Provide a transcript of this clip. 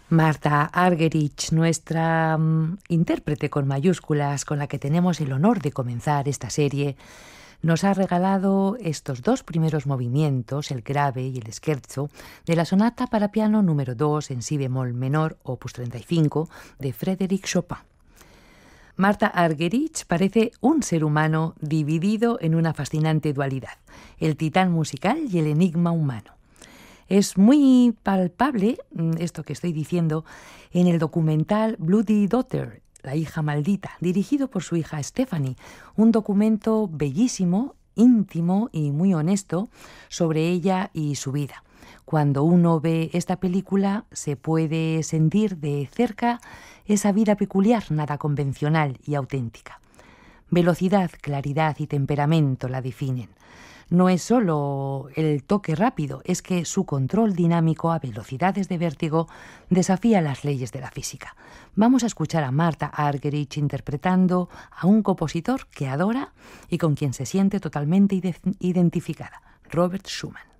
Marta Argerich, nuestra intérprete con mayúsculas, con la que tenemos el honor de comenzar esta serie, nos ha regalado estos dos primeros movimientos, el grave y el scherzo, de la sonata para piano número 2 en si bemol menor, opus 35, de Frédéric Chopin. Marta Argerich parece un ser humano dividido en una fascinante dualidad, el titán musical y el enigma humano. Es muy palpable esto que estoy diciendo en el documental Bloody Daughter, la hija maldita, dirigido por su hija Stephanie, un documento bellísimo, íntimo y muy honesto sobre ella y su vida. Cuando uno ve esta película se puede sentir de cerca esa vida peculiar, nada convencional y auténtica. Velocidad, claridad y temperamento la definen. No es solo el toque rápido, es que su control dinámico a velocidades de vértigo desafía las leyes de la física. Vamos a escuchar a Marta Argerich interpretando a un compositor que adora y con quien se siente totalmente identificada, Robert Schumann.